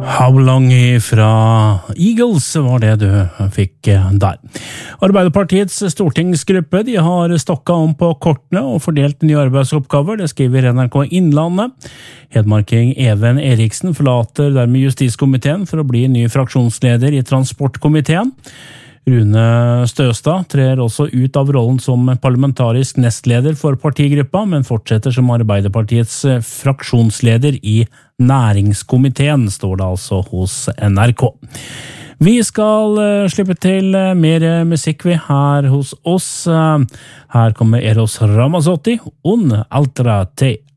How Long fra Eagles var det du fikk der. Arbeiderpartiets stortingsgruppe de har stokket om på kortene og fordelt nye arbeidsoppgaver, det skriver NRK Innlandet. Hedmarking Even Eriksen forlater dermed justiskomiteen for å bli ny fraksjonsleder i transportkomiteen. Rune Støstad trer også ut av rollen som parlamentarisk nestleder for partigruppa, men fortsetter som Arbeiderpartiets fraksjonsleder i næringskomiteen, står det altså hos NRK. Vi skal slippe til mer musikk vi her hos oss. Her kommer Eros Ramazzotti, Un altra te